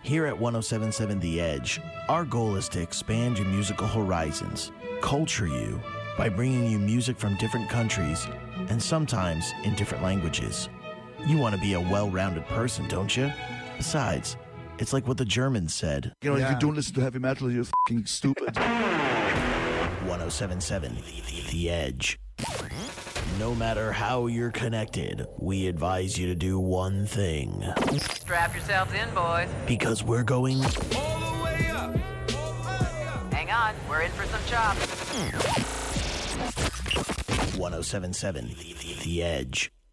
Here at 1077 The Edge, our goal is to expand your musical horizons, culture you by bringing you music from different countries and sometimes in different languages. You want to be a well-rounded person, don't you? Besides, it's like what the Germans said. You know, if you don't listen to heavy metal, you're fucking stupid. 1077 The Edge. No matter how you're connected, we advise you to do one thing. Strap yourselves in, boys. Because we're going All the way up. Hang on, we're in for some chops. 1077 The Edge.